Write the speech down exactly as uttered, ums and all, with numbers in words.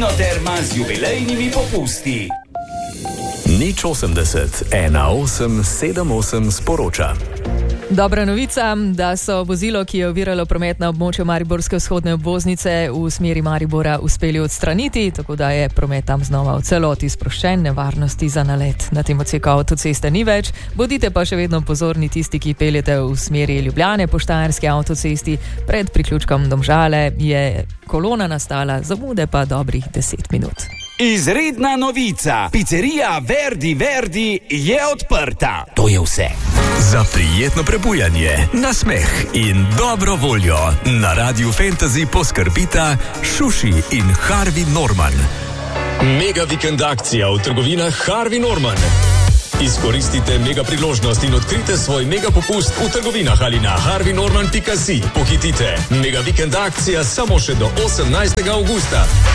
Vinoterma z jubilejnimi popusti. Nič osemdeset, ena osem sedem osem sporoča. Dobra novica, da so vozilo, ki je oviralo promet na območju Mariborske vzhodne obvoznice v smeri Maribora, uspeli odstraniti, tako da je promet tam znova v celoti sproščen, nevarnosti za nalet na tem odseku avtoceste ni več. Bodite pa še vedno pozorni tisti, ki peljete v smeri Ljubljane po štajerski avtocesti. Pred priključkom Domžale je kolona nastala, zamude pa dobrih deset minut. Izredna novica. Pizzerija Verdi Verdi je odprta. To je vse. Za prijetno prebujanje, nasmeh in dobro voljo na Radiu Fantasy poskrbita Šuši in Harvey Norman. Mega vikend akcija v trgovinah Harvey Norman. Izkoristite mega priložnost in odkrite svoj mega popust v trgovinah ali na harvey norman pika si. Pohitite. Mega vikend akcija samo še do osemnajstega avgusta.